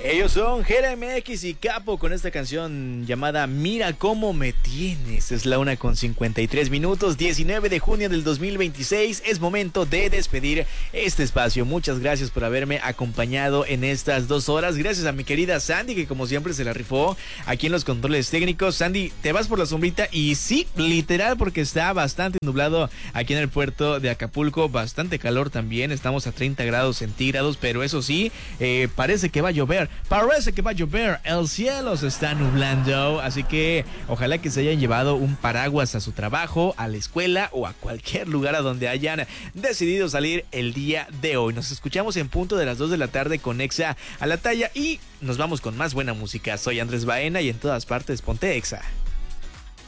Ellos son GRMX y Capo con esta canción llamada Mira cómo me tienes. Es la 1:53, 19 de junio del 2026. Es momento de despedir este espacio. Muchas gracias por haberme acompañado en estas 2 horas. Gracias a mi querida Sandy, que como siempre se la rifó aquí en los controles técnicos. Sandy, te vas por la sombrita y sí, literal, porque está bastante nublado aquí en el puerto de Acapulco. Bastante calor también. Estamos a 30 grados centígrados, pero eso sí, parece que va a llover. El cielo se está nublando, así que ojalá que se hayan llevado un paraguas a su trabajo, a la escuela o a cualquier lugar a donde hayan decidido salir el día de hoy. Nos escuchamos en punto de las 2 de la tarde con Exa a la talla y nos vamos con más buena música. Soy Andrés Baena y en todas partes ponte Exa.